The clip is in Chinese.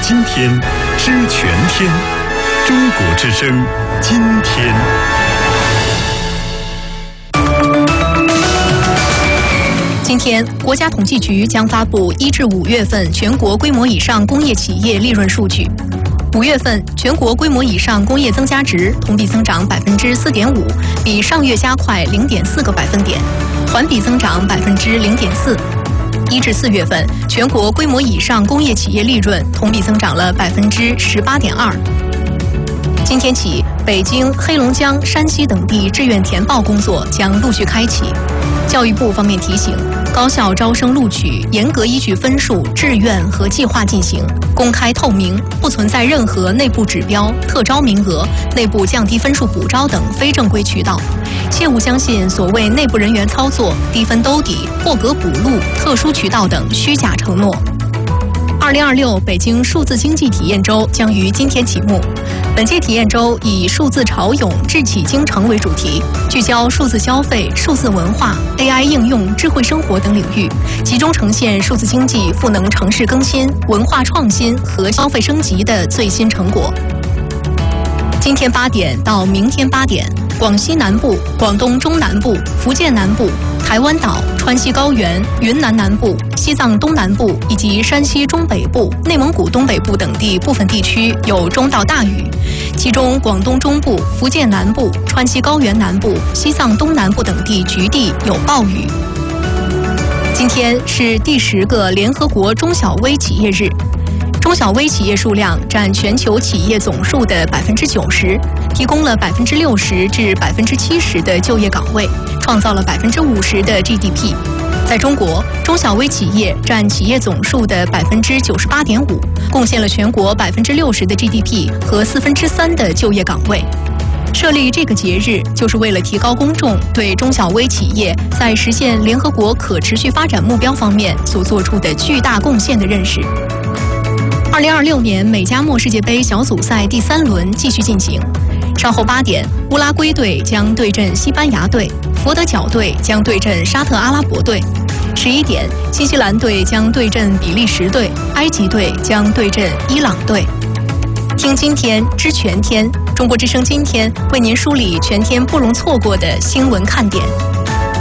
今天，知全天。中国之声，今天。 今天，国家统计局将发布1至5月份全国规模以上工业企业利润数据。5月份全国规模以上工业增加值同比增长4.5%，比上月加快0.4个百分点，环比增长0.4%。1至4月份全国规模以上工业企业利润同比增长了18.2%。今天起，北京、黑龙江、山西等地志愿填报工作将陆续开启。教育部方面提醒，高校招生录取严格依据分数、志愿和计划进行，公开透明，不存在任何内部指标、特招名额、内部降低分数补招等非正规渠道，切勿相信所谓内部人员操作、低分兜底、破格补录、特殊渠道等虚假承诺。2026北京数字经济体验周将于今天启幕。本届体验周以数字潮涌、智启京城为主题，聚焦数字消费、数字文化、AI 应用、智慧生活等领域，集中呈现数字经济赋能城市更新、文化创新和消费升级的最新成果。今天8点到明天8点，广西南部、广东中南部、福建南部、台湾岛、川西高原、云南南部、西藏东南部以及山西中北部、内蒙古东北部等地部分地区有中到大雨，其中广东中部、福建南部、川西高原南部、西藏东南部等地局地有暴雨。今天是第10个联合国中小微企业日。中小微企业数量占全球企业总数的90%，提供了60%至70%的就业岗位，创造了50%的 GDP。在中国，中小微企业占企业总数的98.5%，贡献了全国60%的 GDP 和3/4的就业岗位。设立这个节日，就是为了提高公众对中小微企业在实现联合国可持续发展目标方面所做出的巨大贡献的认识。2026年美加墨世界杯小组赛第3轮继续进行。稍后8点，乌拉圭队将对阵西班牙队，佛得角队将对阵沙特阿拉伯队。11点，新西兰队将对阵比利时队，埃及队将对阵伊朗队。听今天，知全天。中国之声今天为您梳理全天不容错过的新闻看点。